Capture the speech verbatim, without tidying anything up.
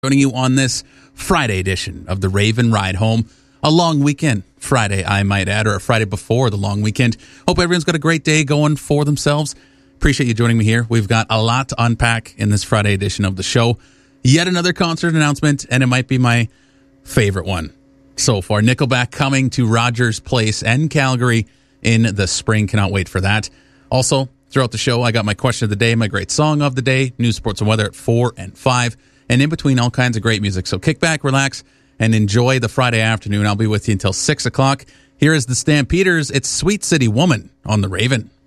Joining you on this Friday edition of the Raven Ride Home. A long weekend Friday, I might add, or a Friday before the long weekend. Hope everyone's got a great day going for themselves. Appreciate you joining me here. We've got a lot to unpack in this Friday edition of the show. Yet another concert announcement, and it might be my favorite one so far. Nickelback coming to Rogers Place and Calgary in the spring. Cannot wait for that. Also, throughout the show, I got my question of the day, my great song of the day, news, sports, and weather at four and five. And in between, all kinds of great music. So kick back, relax, and enjoy the Friday afternoon. I'll be with you until six o'clock. Here is the Stampeders. It's Sweet City Woman on the Raven.